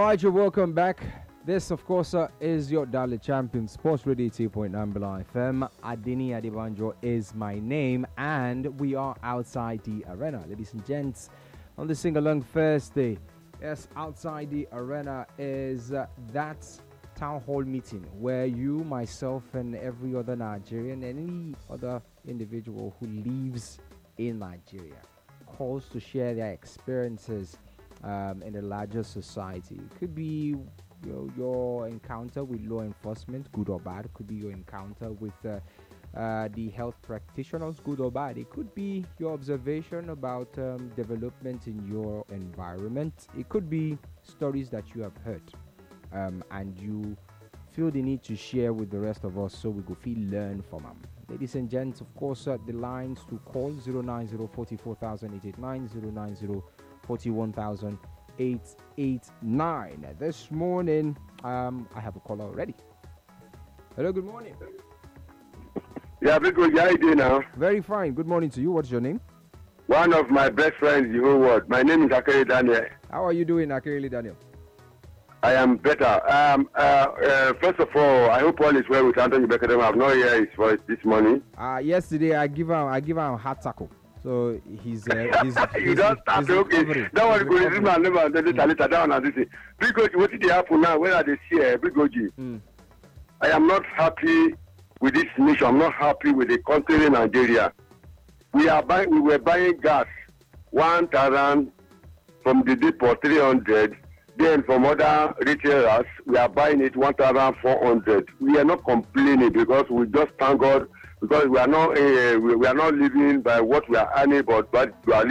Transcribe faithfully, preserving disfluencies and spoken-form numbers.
right, you're welcome back. This, of course, uh, is your Daily Champion Sports Radio eighty point nine Bala F M. Adini Adibanjo is my name, and we are outside the arena, ladies and gents, on the sing-along Thursday. Yes, outside the arena is uh, that town hall meeting where you, myself, and every other Nigerian, and any other individual who lives in Nigeria calls to share their experiences um, in the larger society. It could be you know, your encounter with law enforcement, good or bad. It could be your encounter with uh, uh, the health practitioners, good or bad. It could be your observation about um, development in your environment. It could be stories that you have heard um, and you feel the need to share with the rest of us so we could feel learn from them. Ladies and gents, of course, uh, the lines to call zero nine zero four four thousand eight eight nine, zero nine zero four one thousand eight eight nine. This morning, um, I have a caller already. Hello, good morning. Yeah, very good. How are you doing now? Very fine. Good morning to you. What's your name? One of my best friends in the whole world. My name is Akere Daniel. How are you doing, Akere Daniel? I am better. Um, uh, uh, first of all, I hope all is well with Anthony Beckham. I have not heard his voice this morning. Uh, yesterday, I give him, I give him a hard tackle. So he's, uh, he's, you he's, don't start he's okay. recovering. That one He's go resume recovering. and never then later later down and this. Big Oji, what did happen now? Where are they here? Big Oji. Mm. I am not happy with this nation. I'm not happy with the country in Nigeria. We are buying. We were buying gas one thousand from the depot three hundred. Then from other retailers, we are buying it one thousand four hundred. We are not complaining because we just thank God because we are not uh, we, we are not living by what we are earning, but but we are